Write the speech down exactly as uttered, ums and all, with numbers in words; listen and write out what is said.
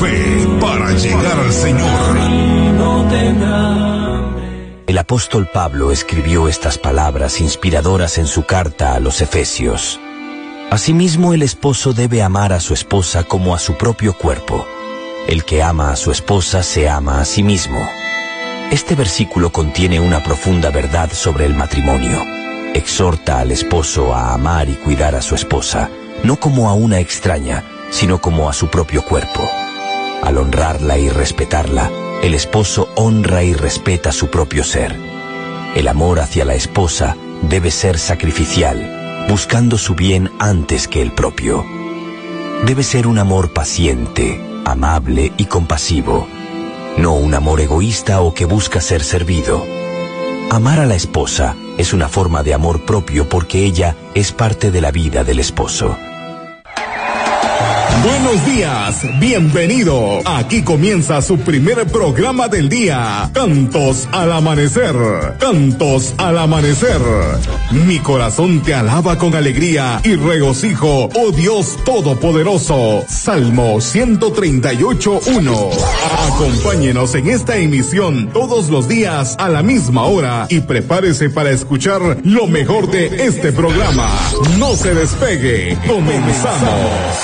fe para llegar al Señor. El apóstol Pablo escribió estas palabras inspiradoras en su carta a los Efesios. Asimismo, el esposo debe amar a su esposa como a su propio cuerpo. El que ama a su esposa se ama a sí mismo. Este versículo contiene una profunda verdad sobre el matrimonio. Exhorta al esposo a amar y cuidar a su esposa, no como a una extraña, sino como a su propio cuerpo. Al honrarla y respetarla, el esposo honra y respeta su propio ser. El amor hacia la esposa debe ser sacrificial, buscando su bien antes que el propio. Debe ser un amor paciente, amable y compasivo, no un amor egoísta o que busca ser servido. Amar a la esposa es una forma de amor propio porque ella es parte de la vida del esposo. Buenos días, bienvenido. Aquí comienza su primer programa del día. Cantos al amanecer, cantos al amanecer. Mi corazón te alaba con alegría y regocijo, oh Dios Todopoderoso. Salmo ciento treinta y ocho, uno. Acompáñenos en esta emisión todos los días a la misma hora y prepárese para escuchar lo mejor de este programa. No se despegue, comenzamos.